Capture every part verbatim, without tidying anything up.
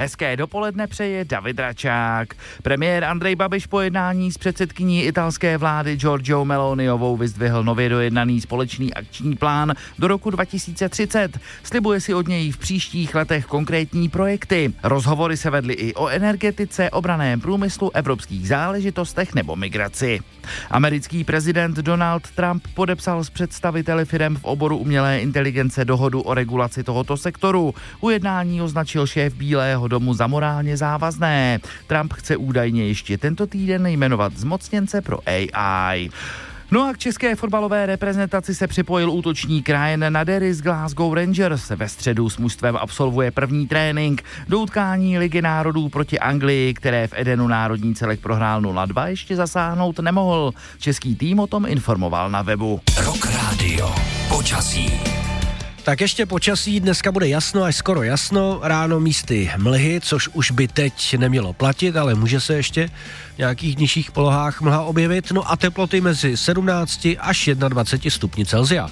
Hezké dopoledne přeje David Račák. Premiér Andrej Babiš po jednání s předsedkyní italské vlády Giorgiou Meloniovou vyzdvihl nově dojednaný společný akční plán do roku dva tisíce třicet. Slibuje si od něj v příštích letech konkrétní projekty. Rozhovory se vedly i o energetice, obraném průmyslu, evropských záležitostech nebo migraci. Americký prezident Donald Trump podepsal s představiteli firem v oboru umělé inteligence dohodu o regulaci tohoto sektoru. Ujednání označil šéf Bílého domu za morálně závazné. Trump chce údajně ještě tento týden jmenovat zmocněnce pro A I. No a k české fotbalové reprezentaci se připojil útočník Ryan Nadery z Glasgow Rangers. Ve středu s mužstvem absolvuje první trénink. Do utkání Ligy národů proti Anglii, které v Edenu národní celek prohrál nula dva, ještě zasáhnout nemohl. Český tým o tom informoval na webu. Rock Radio. Počasí. Tak ještě počasí, dneska bude jasno až skoro jasno, ráno místy mlhy, což už by teď nemělo platit, ale může se ještě v nějakých nižších polohách mlha objevit, no a teploty mezi sedmnáct až dvacet jedna stupni Celsia.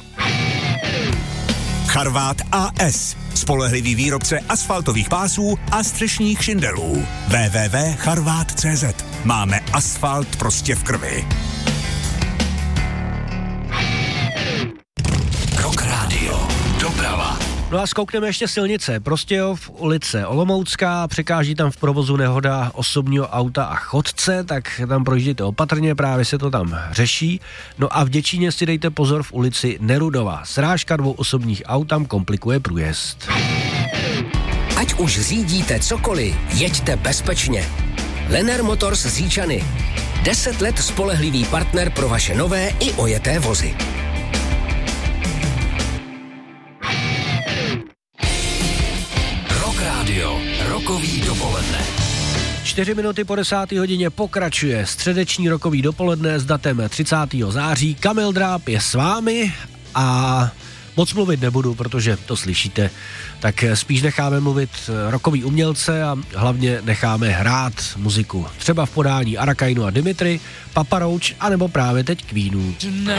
Charvát A S. Spolehlivý výrobce asfaltových pásů a střešních šindelů. w w w tečka charvát tečka cé zet. Máme asfalt prostě v krvi. Rock Radio. Doprava. No a zkoukneme ještě silnice. Prostějov, ulice Olomoucká, překáží tam v provozu nehoda osobního auta a chodce, tak tam projíždějte opatrně, právě se to tam řeší. No a v Děčíně si dejte pozor v ulici Nerudova. Srážka dvou osobních aut tam komplikuje průjezd. Ať už řídíte cokoliv, jeďte bezpečně. Lenner Motors z Říčany. Deset let spolehlivý partner pro vaše nové i ojeté vozy. Rokový dopoledne. Čtyři minuty po desáté hodině pokračuje středeční rokový dopoledne s datem třicátého září. Kamil Dráb je s vámi a moc mluvit nebudu, protože to slyšíte, tak spíš necháme mluvit rokový umělce a hlavně necháme hrát muziku. Třeba v podání Arakainu a Dimitri, Papa Roach, anebo právě teď Queenů.